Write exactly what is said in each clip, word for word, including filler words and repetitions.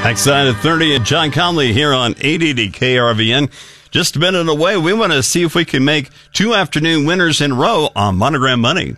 Backside of thirty and John Conley here on eight eighty K R V N. Just a minute away. We want to see if we can make two afternoon winners in a row on Monogram Money.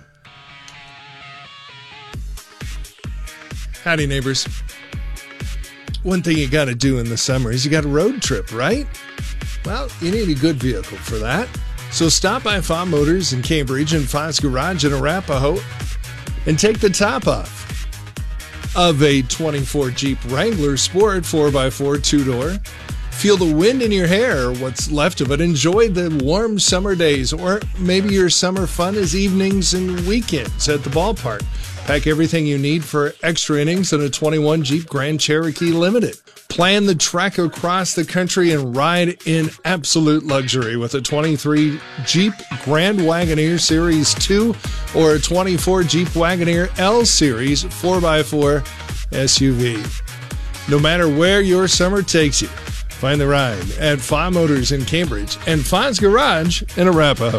Howdy, neighbors. One thing you got to do in the summer is you got a road trip, right? Well, you need a good vehicle for that. So stop by F A Motors in Cambridge and Foz Garage in Arapahoe and take the top off of a twenty-four Jeep Wrangler Sport four by four two-door. Feel the wind in your hair, what's left of it. Enjoy the warm summer days, or maybe your summer fun is evenings and weekends at the ballpark. Pack everything you need for extra innings in a twenty-one Jeep Grand Cherokee Limited. Plan the trek across the country and ride in absolute luxury with a twenty-three Jeep Grand Wagoneer Series two or a twenty-four Jeep Wagoneer L Series four by four S U V. No matter where your summer takes you, find the ride at F A Motors in Cambridge and Foz Garage in Arapahoe.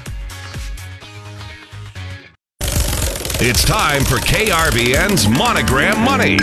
It's time for K R V N's Monogram Money.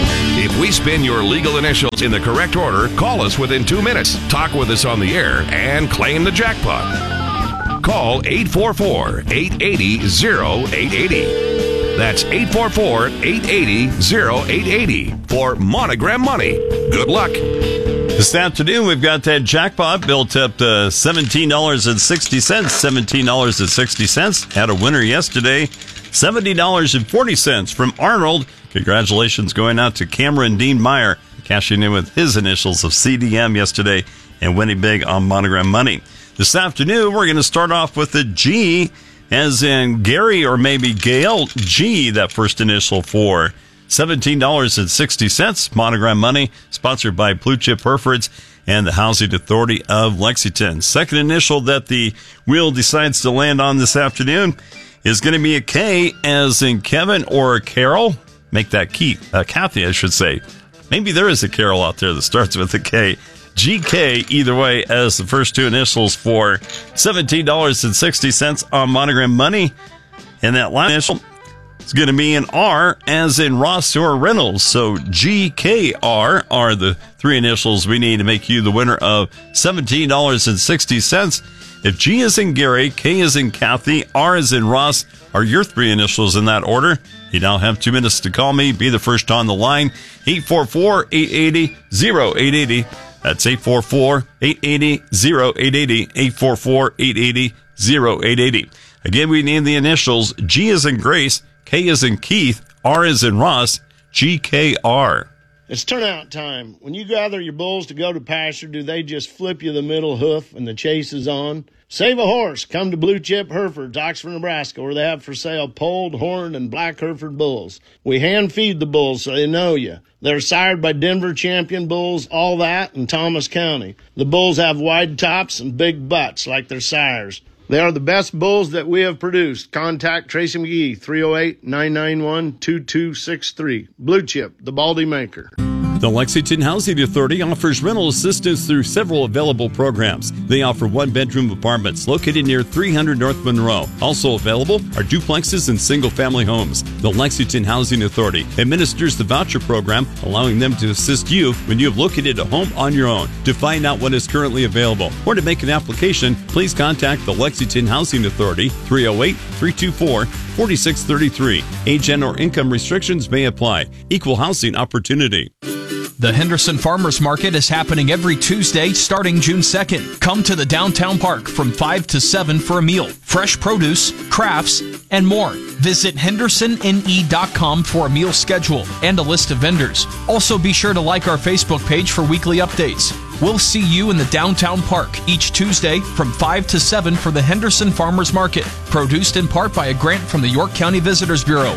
If we spin your legal initials in the correct order, call us within two minutes, talk with us on the air, and claim the jackpot. Call eight four four, eight eight zero, oh eight eight oh. That's eight four four, eight eight zero, oh eight eight oh for Monogram Money. Good luck. This afternoon, we've got that jackpot built up to seventeen dollars and sixty cents. seventeen dollars and sixty cents. Had a winner yesterday, seventy dollars and forty cents from Arnold. Congratulations going out to Cameron Dean Meyer, cashing in with his initials of C D M yesterday and winning big on Monogram Money. This afternoon, we're going to start off with the G, as in Gary or maybe Gail. G, that first initial for seventeen dollars and sixty cents. Monogram Money, sponsored by Blue Chip Herefords and the Housing Authority of Lexington. Second initial that the wheel decides to land on this afternoon is going to be a K, as in Kevin or Carol. Make that key, uh, Kathy, I should say. Maybe there is a Carol out there that starts with a K. G K, either way, as the first two initials for seventeen dollars and sixty cents on Monogram Money. And that last initial is going to be an R, as in Ross or Reynolds. So G K R are the three initials we need to make you the winner of seventeen dollars and sixty cents. If G is in Gary, K is in Kathy, R is in Ross are your three initials in that order. You now have two minutes to call me. Be the first on the line. eight four four, eight eight zero, oh eight eight oh. That's eight four four, eight eight zero, eight eight oh. eight four four, eight eight zero, eight eight oh. Again, we need the initials. G is in Grace, K is in Keith, R is in Ross, G K R. It's turnout time. When you gather your bulls to go to pasture, do they just flip you the middle hoof and the chase is on? Save a horse. Come to Blue Chip Herefords, Oxford, Nebraska, where they have for sale polled, horned, and black Hereford bulls. We hand feed the bulls so they know you. They're sired by Denver champion bulls, all that, in Thomas County. The bulls have wide tops and big butts like their sires. They are the best bulls that we have produced. Contact Tracy McGee, three oh eight, nine nine one, two two six three. Blue Chip, the Baldy Maker. The Lexington Housing Authority offers rental assistance through several available programs. They offer one-bedroom apartments located near three hundred North Monroe. Also available are duplexes and single-family homes. The Lexington Housing Authority administers the voucher program, allowing them to assist you when you have located a home on your own. To find out what is currently available or to make an application, please contact the Lexington Housing Authority, three oh eight, three two four, four six three three. Age and or income restrictions may apply. Equal housing opportunity. The Henderson Farmers Market is happening every Tuesday starting June second. Come to the downtown park from five to seven for a meal, fresh produce, crafts, and more. Visit henderson n e dot com for a meal schedule and a list of vendors. Also be sure to like our Facebook page for weekly updates. We'll see you in the downtown park each Tuesday from five to seven for the Henderson Farmers Market, produced in part by a grant from the York County Visitors Bureau.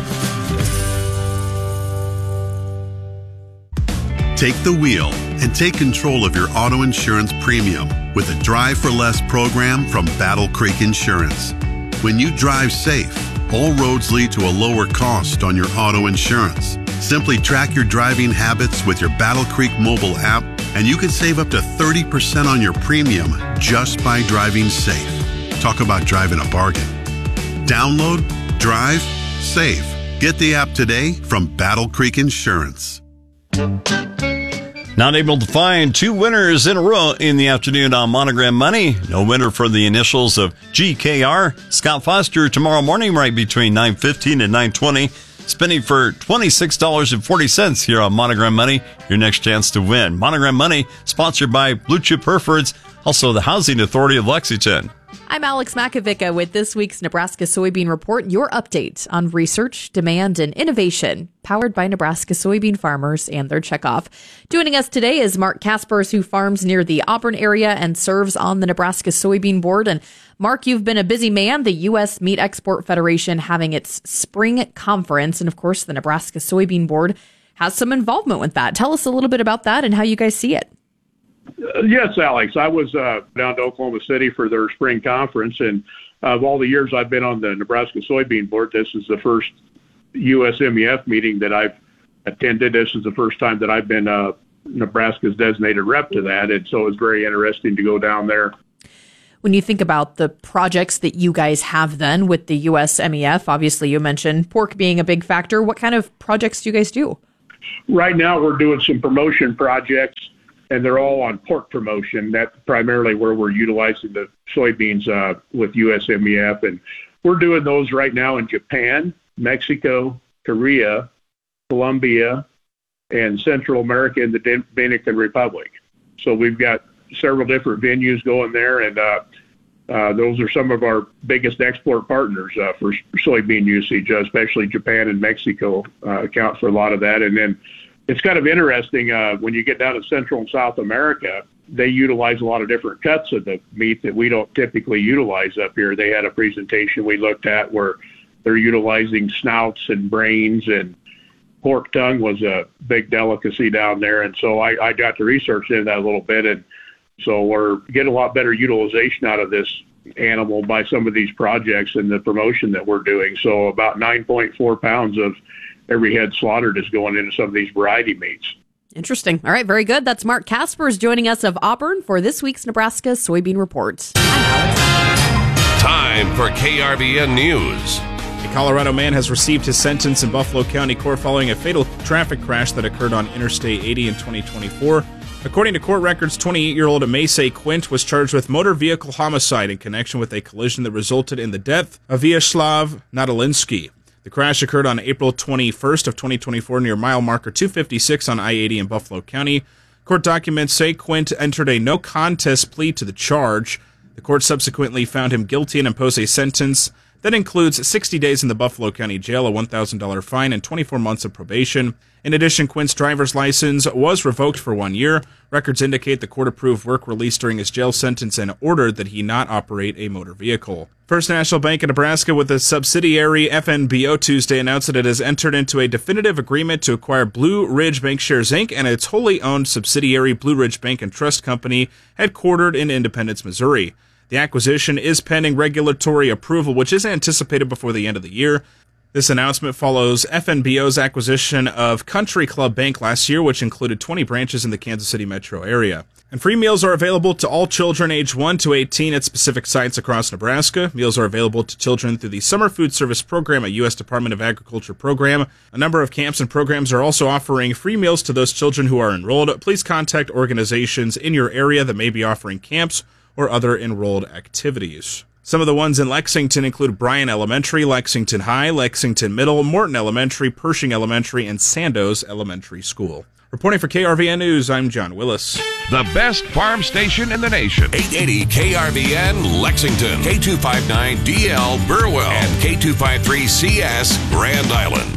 Take the wheel and take control of your auto insurance premium with a Drive for Less program from Battle Creek Insurance. When you drive safe, all roads lead to a lower cost on your auto insurance. Simply track your driving habits with your Battle Creek mobile app, and you can save up to thirty percent on your premium just by driving safe. Talk about driving a bargain. Download, drive, save. Get the app today from Battle Creek Insurance. Not able to find two winners in a row in the afternoon on Monogram Money. No winner for the initials of G K R. Scott Foster tomorrow morning right between nine fifteen and nine twenty. Spinning for twenty-six dollars and forty cents here on Monogram Money. Your next chance to win. Monogram Money sponsored by Blue Chip Herefords, also the Housing Authority of Lexington. I'm Alex Makovica with this week's Nebraska Soybean Report, your update on research, demand, and innovation, powered by Nebraska soybean farmers and their checkoff. Joining us today is Mark Kaspers, who farms near the Auburn area and serves on the Nebraska Soybean Board. And Mark, you've been a busy man, the U S Meat Export Federation having its spring conference. And of course, the Nebraska Soybean Board has some involvement with that. Tell us a little bit about that and how you guys see it. Uh, yes, Alex. I was uh, down to Oklahoma City for their spring conference, and uh, of all the years I've been on the Nebraska Soybean Board, this is the first U S M E F meeting that I've attended. This is the first time that I've been uh, Nebraska's designated rep to that, and so it's very interesting to go down there. When you think about the projects that you guys have then with the U S M E F, obviously you mentioned pork being a big factor. What kind of projects do you guys do? Right now we're doing some promotion projects, and they're all on pork promotion. That's primarily where we're utilizing the soybeans uh, with U S M E F. And we're doing those right now in Japan, Mexico, Korea, Colombia, and Central America and the Dominican Republic. So we've got several different venues going there, and uh, uh, those are some of our biggest export partners uh, for soybean usage, uh, especially Japan and Mexico uh, account for a lot of that. And then it's kind of interesting uh, when you get down to Central and South America, they utilize a lot of different cuts of the meat that we don't typically utilize up here. They had a presentation we looked at where they're utilizing snouts and brains, and pork tongue was a big delicacy down there. And so I, I got to research into that a little bit, and so we're getting a lot better utilization out of this animal by some of these projects and the promotion that we're doing. So about nine point four pounds of every head slaughtered is going into some of these variety meats. Interesting. All right, very good. That's Mark Kaspers joining us of Auburn for this week's Nebraska Soybean Report. Time for K R V N News. A Colorado man has received his sentence in Buffalo County Court following a fatal traffic crash that occurred on Interstate eighty in twenty twenty-four. According to court records, twenty-eight-year-old Amaise Quint was charged with motor vehicle homicide in connection with a collision that resulted in the death of Vyacheslav Nadolinsky. The crash occurred on April twenty-first of twenty twenty-four near mile marker two fifty-six on I eighty in Buffalo County. Court documents say Quint entered a no-contest plea to the charge. The court subsequently found him guilty and imposed a sentence that includes sixty days in the Buffalo County Jail, a one thousand dollars fine, and twenty-four months of probation. In addition, Quint's driver's license was revoked for one year. Records indicate the court approved work released during his jail sentence and ordered that he not operate a motor vehicle. First National Bank of Nebraska, with a subsidiary F N B O, Tuesday announced that it has entered into a definitive agreement to acquire Blue Ridge Bankshares, Incorporated and its wholly owned subsidiary Blue Ridge Bank and Trust Company, headquartered in Independence, Missouri. The acquisition is pending regulatory approval, which is anticipated before the end of the year. This announcement follows F N B O's acquisition of Country Club Bank last year, which included twenty branches in the Kansas City metro area. And free meals are available to all children aged one to eighteen at specific sites across Nebraska. Meals are available to children through the Summer Food Service Program, a U S Department of Agriculture program. A number of camps and programs are also offering free meals to those children who are enrolled. Please contact organizations in your area that may be offering camps or other enrolled activities. Some of the ones in Lexington include Bryan Elementary, Lexington High, Lexington Middle, Morton Elementary, Pershing Elementary, and Sandoz Elementary School. Reporting for K R V N News, I'm John Willis. The best farm station in the nation. eight eighty K R V N Lexington, K two fifty-nine D L Burwell, and K two fifty-three C S Grand Island.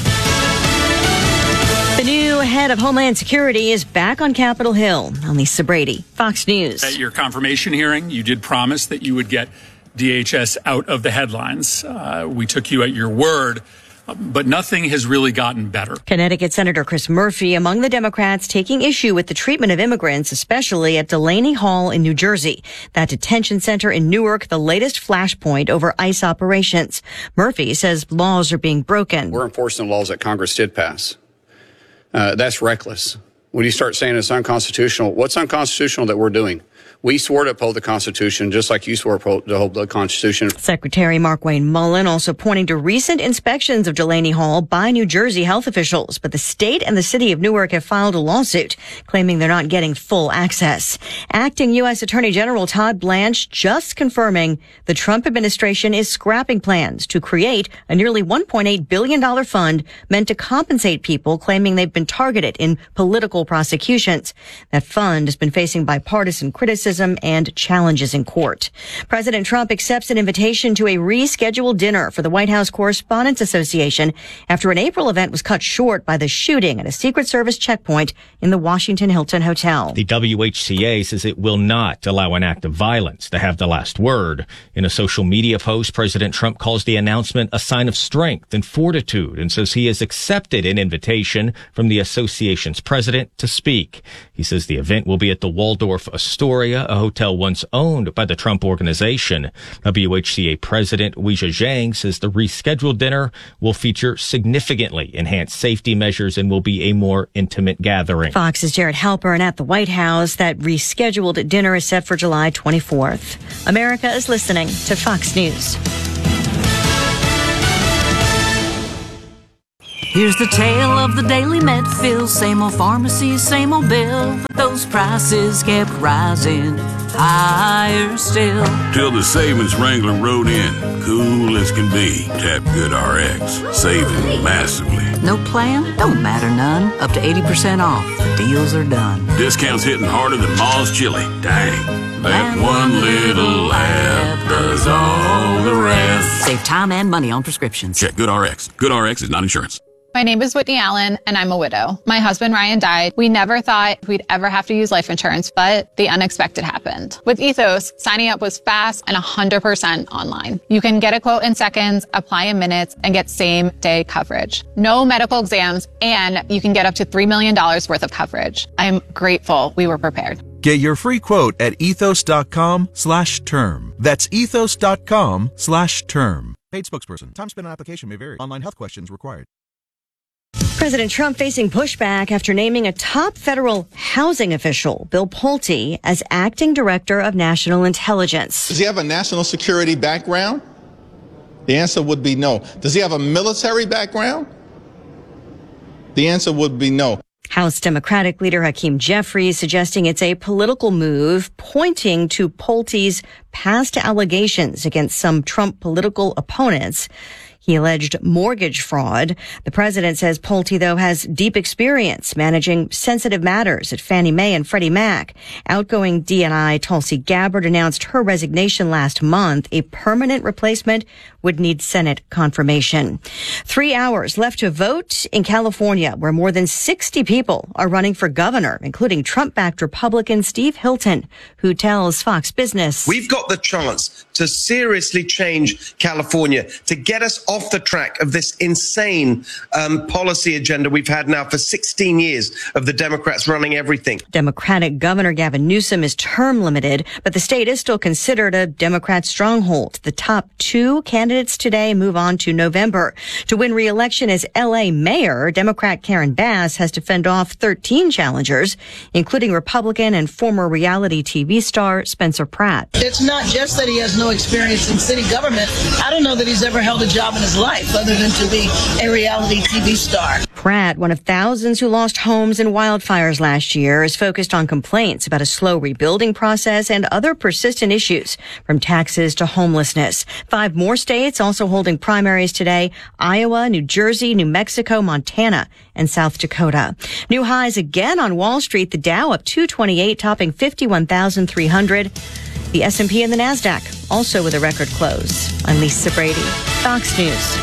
The new head of Homeland Security is back on Capitol Hill. I'm Lisa Brady, Fox News. At your confirmation hearing, you did promise that you would get D H S out of the headlines. Uh, we took you at your word, but nothing has really gotten better. Connecticut Senator Chris Murphy among the Democrats taking issue with the treatment of immigrants, especially at Delaney Hall in New Jersey. That detention center in Newark, the latest flashpoint over ICE operations. Murphy says laws are being broken. We're enforcing the laws that Congress did pass. Uh, that's reckless. When you start saying it's unconstitutional, what's unconstitutional that we're doing? We swore to uphold the Constitution, just like you swore to uphold the Constitution. Secretary Markwayne Mullin also pointing to recent inspections of Delaney Hall by New Jersey health officials, but the state and the city of Newark have filed a lawsuit claiming they're not getting full access. Acting U S Attorney General Todd Blanche just confirming the Trump administration is scrapping plans to create a nearly one point eight billion dollars fund meant to compensate people claiming they've been targeted in political prosecutions. That fund has been facing bipartisan criticism and challenges in court. President Trump accepts an invitation to a rescheduled dinner for the White House Correspondents Association after an April event was cut short by the shooting at a Secret Service checkpoint in the Washington Hilton Hotel. The W H C A says it will not allow an act of violence to have the last word. In a social media post, President Trump calls the announcement a sign of strength and fortitude and says he has accepted an invitation from the association's president to speak. He says the event will be at the Waldorf Astoria, a hotel once owned by the Trump Organization. W H C A President Weijia Zhang says the rescheduled dinner will feature significantly enhanced safety measures and will be a more intimate gathering. Fox's Jared Halpern at the White House. That rescheduled dinner is set for July twenty-fourth. America is listening to Fox News. Here's the tale of the daily Medfield. Same old pharmacy, same old bill. But those prices kept rising higher still. Till the savings wrangler rode in, cool as can be. Tap Good R X, saving massively. No plan? Don't matter none. Up to eighty percent off. The deals are done. Discounts hitting harder than Ma's chili. Dang. That one little app does all the rest. Save time and money on prescriptions. Check Good R X. Good R X is not insurance. My name is Whitney Allen, and I'm a widow. My husband, Ryan, died. We never thought we'd ever have to use life insurance, but the unexpected happened. With Ethos, signing up was fast and one hundred percent online. You can get a quote in seconds, apply in minutes, and get same-day coverage. No medical exams, and you can get up to three million dollars worth of coverage. I'm grateful we were prepared. Get your free quote at ethos.com slash term. That's ethos.com slash term. Paid spokesperson. Time spent on application may vary. Online health questions required. President Trump facing pushback after naming a top federal housing official, Bill Pulte, as acting director of national intelligence. Does he have a national security background? The answer would be no. Does he have a military background? The answer would be no. House Democratic leader Hakeem Jeffries suggesting it's a political move, pointing to Pulte's past allegations against some Trump political opponents. He alleged mortgage fraud. The president says Pulte, though, has deep experience managing sensitive matters at Fannie Mae and Freddie Mac. Outgoing D N I Tulsi Gabbard announced her resignation last month. A permanent replacement would need Senate confirmation. Three hours left to vote in California, where more than sixty people are running for governor, including Trump-backed Republican Steve Hilton, who tells Fox Business, "We've got the chance to seriously change California, to get us off the track of this insane um, policy agenda we've had now for sixteen years of the Democrats running everything." Democratic Governor Gavin Newsom is term limited, but the state is still considered a Democrat stronghold. The top two candidates today move on to November. To win re-election as L A mayor, Democrat Karen Bass has to fend off thirteen challengers, including Republican and former reality T V star Spencer Pratt. It's not just that he has no experience in city government. I don't know that he's ever held a job in his life other than to be a reality T V star. Pratt, one of thousands who lost homes in wildfires last year, is focused on complaints about a slow rebuilding process and other persistent issues, from taxes to homelessness. Five more states also holding primaries today: Iowa, New Jersey, New Mexico, Montana, and South Dakota. New highs again on Wall Street. The Dow up two twenty-eight, topping fifty-one thousand three hundred. The S and P and the NASDAQ also with a record close. I'm Lisa Brady, Fox News.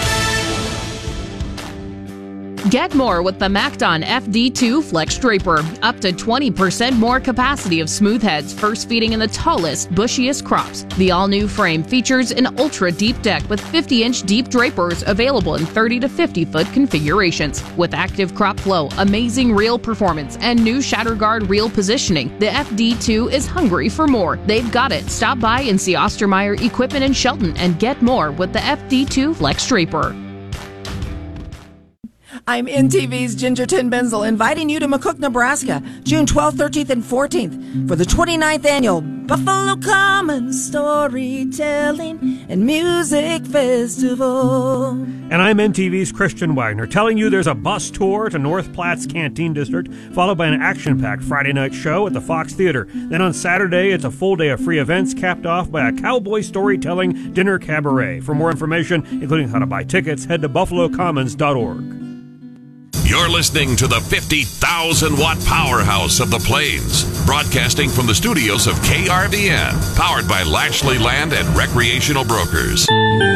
Get more with the MacDon F D two Flex Draper. Up to twenty percent more capacity of smooth heads, first feeding in the tallest, bushiest crops. The all-new frame features an ultra-deep deck with fifty-inch deep drapers available in thirty to fifty foot configurations. With active crop flow, amazing reel performance, and new shatter guard reel positioning, the F D two is hungry for more. They've got it. Stop by and see Ostermeyer Equipment in Shelton and get more with the F D two Flex Draper. I'm N T V's Ginger Tin Benzel, inviting you to McCook, Nebraska, June twelfth, thirteenth, and fourteenth for the twenty-ninth Annual Buffalo Commons Storytelling and Music Festival. And I'm N T V's Christian Wagner, telling you there's a bus tour to North Platte's Canteen District, followed by an action-packed Friday night show at the Fox Theater. Then on Saturday, it's a full day of free events, capped off by a cowboy storytelling dinner cabaret. For more information, including how to buy tickets, head to buffalo commons dot org. You're listening to the fifty thousand watt powerhouse of the Plains, broadcasting from the studios of K R V N, powered by Lashley Land and Recreational Brokers.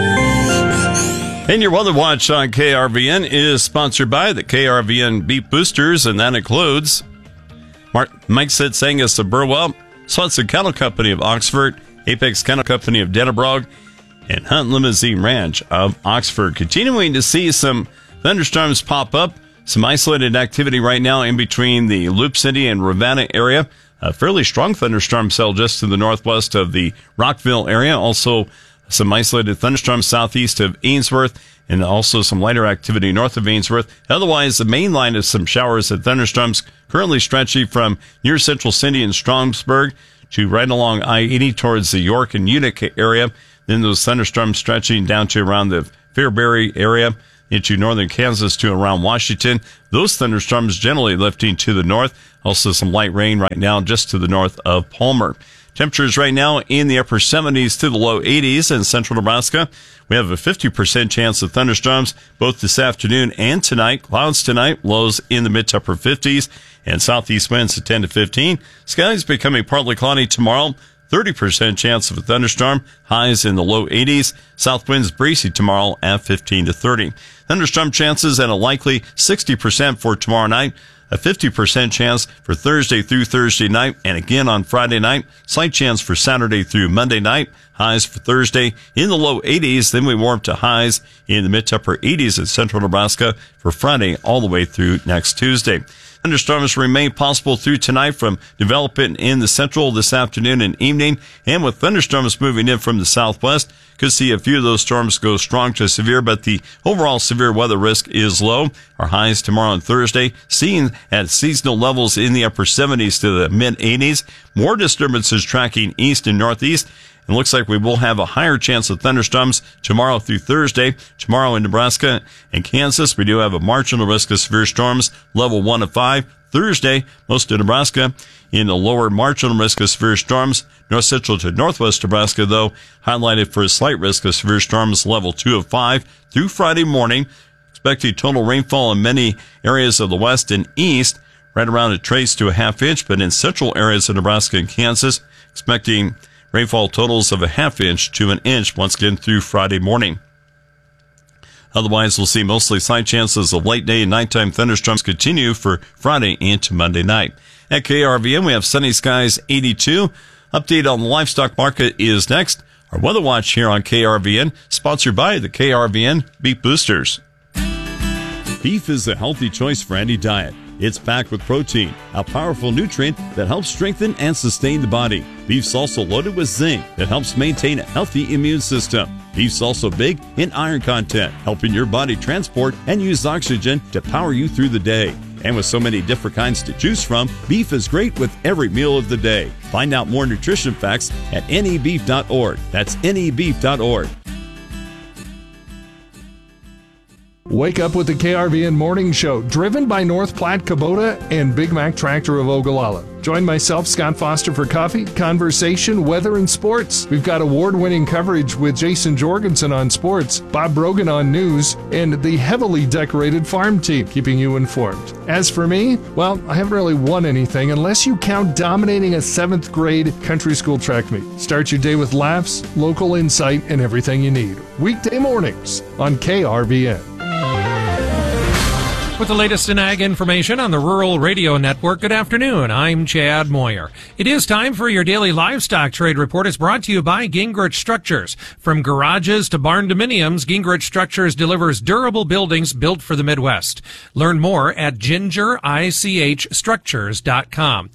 And your Weather Watch on K R V N is sponsored by the K R V N Beef Boosters, and that includes Mark, Mike Sitsangus of Burwell, Swanson Kennel Company of Oxford, Apex Kennel Company of Dennebrog, and Hunt Limousine Ranch of Oxford. Continuing to see some thunderstorms pop up. Some isolated activity right now in between the Loop City and Ravenna area. A fairly strong thunderstorm cell just to the northwest of the Rockville area. Also, some isolated thunderstorms southeast of Ainsworth, and also some lighter activity north of Ainsworth. Otherwise, the main line of some showers and thunderstorms currently stretching from near central Cindy and Stromsburg to right along I eighty towards the York and Utica area. Then those thunderstorms stretching down to around the Fairbury area, into northern Kansas to around Washington. Those thunderstorms generally lifting to the north. Also some light rain right now just to the north of Palmer. Temperatures right now in the upper seventies to the low eighties in central Nebraska. We have a fifty percent chance of thunderstorms both this afternoon and tonight. Clouds tonight, lows in the mid to upper fifties, and southeast winds at ten to fifteen. Skies becoming partly cloudy tomorrow. thirty percent chance of a thunderstorm, highs in the low eighties. South winds breezy tomorrow at fifteen to thirty. Thunderstorm chances at a likely sixty percent for tomorrow night, a fifty percent chance for Thursday through Thursday night, and again on Friday night. Slight chance for Saturday through Monday night. Highs for Thursday in the low eighties. Then we warm to highs in the mid to upper eighties in central Nebraska for Friday all the way through next Tuesday. Thunderstorms remain possible through tonight from development in the central this afternoon and evening. And with thunderstorms moving in from the southwest, could see a few of those storms go strong to severe, but the overall severe weather risk is low. Our highs tomorrow and Thursday seen at seasonal levels in the upper seventies to the mid eighties. More disturbances tracking east and northeast. It looks like we will have a higher chance of thunderstorms tomorrow through Thursday. Tomorrow in Nebraska and Kansas, we do have a marginal risk of severe storms, level one to five. Thursday, most of Nebraska in the lower marginal risk of severe storms. North central to northwest Nebraska, though, highlighted for a slight risk of severe storms, level two of five. Through Friday morning, expecting total rainfall in many areas of the west and east, right around a trace to a half inch, but in central areas of Nebraska and Kansas, expecting rainfall totals of a half inch to an inch once again through Friday morning. Otherwise, we'll see mostly slight chances of late day and nighttime thunderstorms continue for Friday into Monday night. At K R V N, we have sunny skies eighty-two. Update on the livestock market is next. Our Weather Watch here on K R V N, sponsored by the K R V N Beef Boosters. Beef is a healthy choice for any diet. It's packed with protein, a powerful nutrient that helps strengthen and sustain the body. Beef's also loaded with zinc that helps maintain a healthy immune system. Beef's also big in iron content, helping your body transport and use oxygen to power you through the day. And with so many different kinds to choose from, beef is great with every meal of the day. Find out more nutrition facts at N E beef dot org. That's N E beef dot org. Wake up with the K R V N Morning Show, driven by North Platte Kubota and Big Mac Tractor of Ogallala. Join myself, Scott Foster, for coffee, conversation, weather, and sports. We've got award-winning coverage with Jason Jorgensen on sports, Bob Brogan on news, and the heavily decorated farm team keeping you informed. As for me, well, I haven't really won anything unless you count dominating a seventh grade country school track meet. Start your day with laughs, local insight, and everything you need. Weekday mornings on K R V N. With the latest in ag information on the Rural Radio Network, good afternoon. I'm Chad Moyer. It is time for your daily livestock trade report. It's brought to you by Gingrich Structures. From garages to barn dominiums, Gingrich Structures delivers durable buildings built for the Midwest. Learn more at ginger ich structures dot com.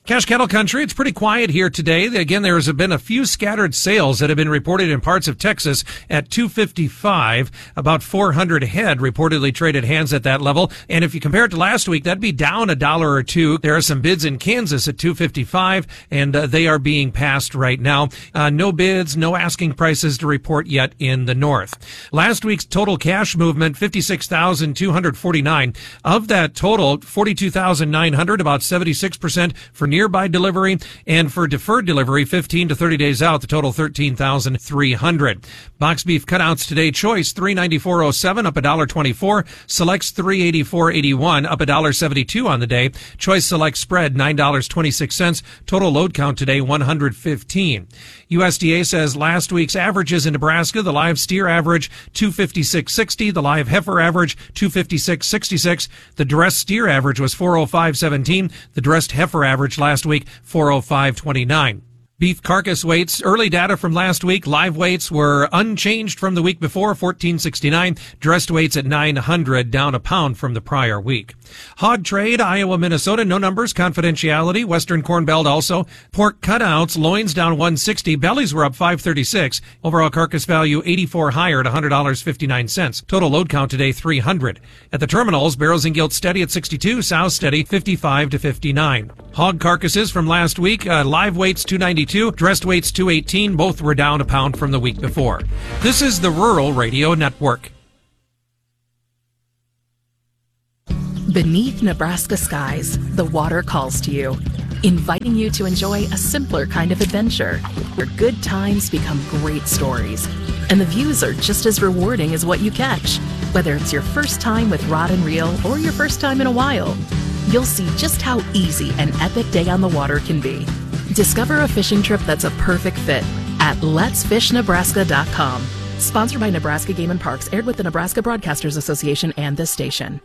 Cash cattle country, it's pretty quiet here today. Again, there's been a few scattered sales that have been reported in parts of Texas at two fifty-five. About four hundred head reportedly traded hands at that level. And if you compare it to last week, that'd be down a dollar or two. There are some bids in Kansas at two fifty-five, and uh, they are being passed right now. Uh, no bids, no asking prices to report yet in the north. Last week's total cash movement, fifty-six thousand two hundred forty-nine. Of that total, forty-two thousand nine hundred, about seventy-six percent for nearby delivery, and for deferred delivery, fifteen to thirty days out, the total thirteen thousand three hundred. Box beef cutouts today, choice three ninety-four oh seven, up one dollar twenty-four. Selects three eighty-four eighty-one, up one dollar seventy-two on the day. Choice select spread nine dollars and twenty-six cents. Total load count today one hundred fifteen. U S D A says last week's averages in Nebraska, the live steer average two fifty-six sixty, the live heifer average two fifty-six sixty-six, the dressed steer average was four oh five seventeen, the dressed heifer average last week four oh five twenty-nine. Beef carcass weights, early data from last week, live weights were unchanged from the week before, fourteen sixty-nine. Dressed weights at nine hundred, down a pound from the prior week. Hog trade, Iowa, Minnesota, no numbers, confidentiality. Western Corn Belt also. Pork cutouts, loins down one sixty, bellies were up five thirty-six. Overall carcass value eighty-four higher at one hundred dollars and fifty-nine cents. Total load count today three hundred. At the terminals, barrels and gilt steady at sixty-two, sows steady fifty-five to fifty-nine. Hog carcasses from last week, uh, live weights two ninety-two, dressed weights two eighteen, both were down a pound from the week before. This is the Rural Radio Network. Beneath Nebraska skies, the water calls to you, inviting you to enjoy a simpler kind of adventure, where good times become great stories, and the views are just as rewarding as what you catch. Whether it's your first time with rod and reel or your first time in a while, you'll see just how easy an epic day on the water can be. Discover a fishing trip that's a perfect fit at lets fish nebraska dot com. Sponsored by Nebraska Game and Parks, aired with the Nebraska Broadcasters Association and this station.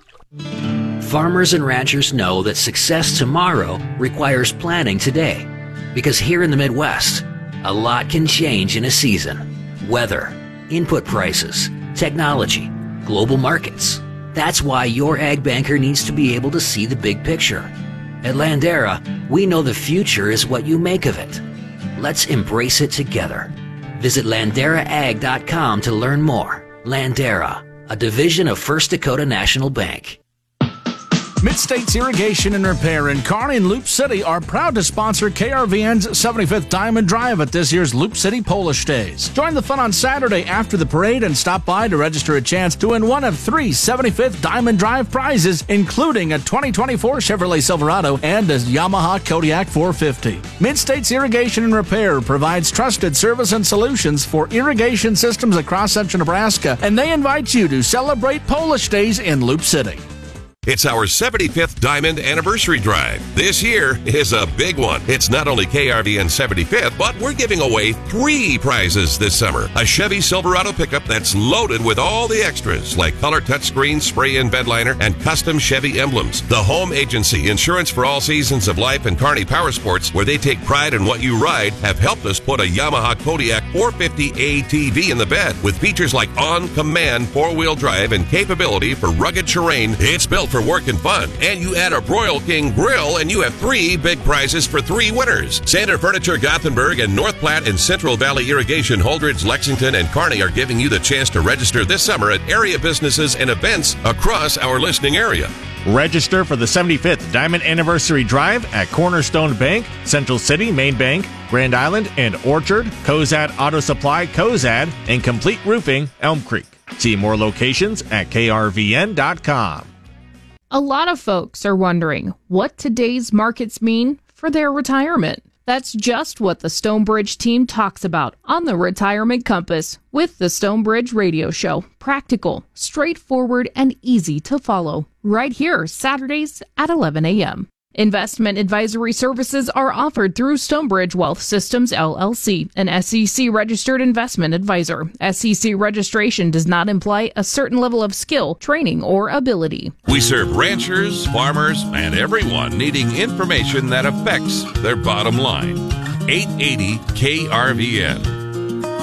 Farmers and ranchers know that success tomorrow requires planning today. Because here in the Midwest, a lot can change in a season. Weather, input prices, technology, global markets. That's why your ag banker needs to be able to see the big picture. At Landera, we know the future is what you make of it. Let's embrace it together. Visit landera ag dot com to learn more. Landera, a division of First Dakota National Bank. Mid-States Irrigation and Repair in Kearney and Loop City are proud to sponsor K R V N's seventy-fifth Diamond Drive at this year's Loop City Polish Days. Join the fun on Saturday after the parade and stop by to register a chance to win one of three seventy-fifth Diamond Drive prizes, including a twenty twenty-four Chevrolet Silverado and a Yamaha Kodiak four fifty. Mid-States Irrigation and Repair provides trusted service and solutions for irrigation systems across central Nebraska, and they invite you to celebrate Polish Days in Loop City. It's our seventy-fifth Diamond Anniversary Drive. This year is a big one. It's not only K R V N seventy-fifth, but we're giving away three prizes this summer. A Chevy Silverado pickup that's loaded with all the extras, like color touchscreen, spray-in bed liner, and custom Chevy emblems. The Home Agency, insurance for all seasons of life, and Kearney Power Sports, where they take pride in what you ride, have helped us put a Yamaha Kodiak four fifty A T V in the bed. With features like on-command four-wheel drive and capability for rugged terrain, it's built for work and fun. And you add a Broil King grill and you have three big prizes for three winners. Sander Furniture Gothenburg and North Platte and Central Valley Irrigation Holdridge, Lexington, and Kearney are giving you the chance to register this summer at area businesses and events across our listening area. Register for the seventy-fifth Diamond Anniversary Drive at Cornerstone Bank, Central City, Main Bank, Grand Island, and Orchard, Cozad Auto Supply, Cozad, and Complete Roofing, Elm Creek. See more locations at K R V N dot com. A lot of folks are wondering what today's markets mean for their retirement. That's just what the Stonebridge team talks about on the Retirement Compass with the Stonebridge Radio Show. Practical, straightforward, and easy to follow. Right here, Saturdays at eleven a.m. Investment advisory services are offered through Stonebridge Wealth Systems, L L C, an S E C-registered investment advisor. S E C registration does not imply a certain level of skill, training, or ability. We serve ranchers, farmers, and everyone needing information that affects their bottom line. eight eighty K R V N.